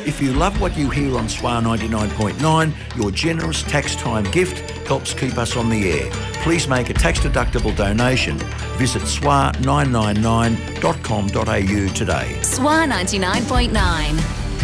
If you love what you hear on SWAR 99.9, your generous tax time gift helps keep us on the air. Please make a tax-deductible donation. Visit swar999.com.au today. SWAR 99.9.